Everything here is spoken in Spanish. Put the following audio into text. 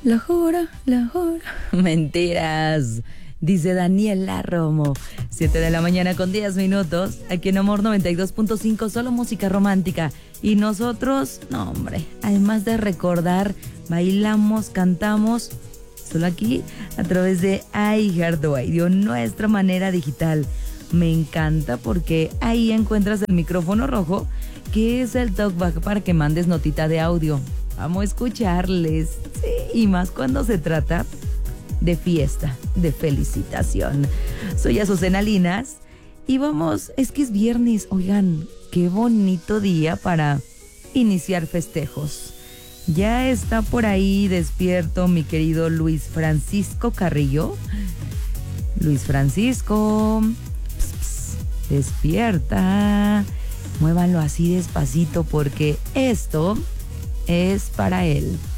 Lo juro, lo juro. Mentiras. Dice Daniela Romo. 7 de la mañana con 10 minutos. Aquí en Amor 92.5, solo música romántica. Y nosotros, no hombre, además de recordar, bailamos, cantamos, solo aquí a través de iHeartRadio, nuestra manera digital. Me encanta porque ahí encuentras el micrófono rojo, que es el talkback para que mandes notita de audio. Vamos a escucharles, sí, y más cuando se trata de fiesta, de felicitación. Soy Azucena Linas y vamos, es que es viernes, oigan, qué bonito día para iniciar festejos. Ya está por ahí despierto mi querido Luis Francisco Carrillo. Luis Francisco, despierta, muévanlo así despacito porque esto es para él.